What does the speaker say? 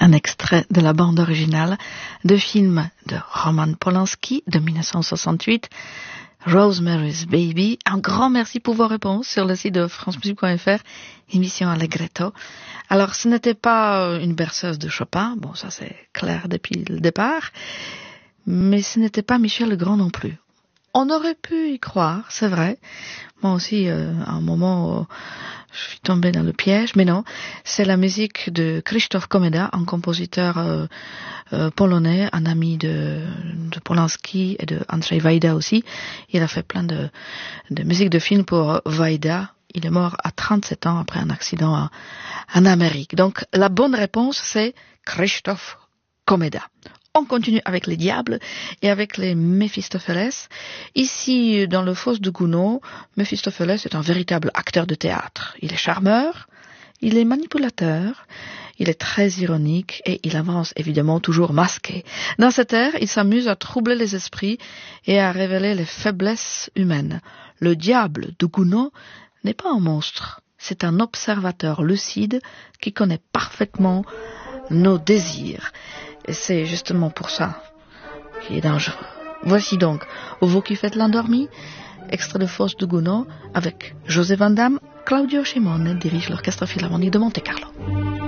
un extrait de la bande originale de film de Roman Polanski de 1968, Rosemary's Baby. Un grand merci pour vos réponses sur le site de francemusique.fr, émission Allegretto. Alors, ce n'était pas une berceuse de Chopin, bon, ça c'est clair depuis le départ, mais ce n'était pas Michel Legrand non plus. On aurait pu y croire, c'est vrai. Moi aussi, à un moment, je suis tombée dans le piège, mais non. C'est la musique de Krzysztof Komeda, un compositeur polonais, un ami de Polanski et de Andrzej Wajda aussi. Il a fait plein de musique de film pour Wajda. Il est mort à 37 ans après un accident en Amérique. Donc, la bonne réponse, c'est Krzysztof Komeda. On continue avec les diables et avec les Méphistophélès. Ici, dans le Fosse de Gounod, Méphistophélès est un véritable acteur de théâtre. Il est charmeur, il est manipulateur, il est très ironique et il avance évidemment toujours masqué. Dans cette ère, il s'amuse à troubler les esprits et à révéler les faiblesses humaines. Le diable de Gounod n'est pas un monstre, c'est un observateur lucide qui connaît parfaitement nos désirs. Et c'est justement pour ça qu'il est dangereux. Voici donc, vous qui faites l'endormi, extrait de Fosse de Gounod avec José Van Damme. Claudio Cimone dirige l'Orchestre Philharmonique de Monte-Carlo.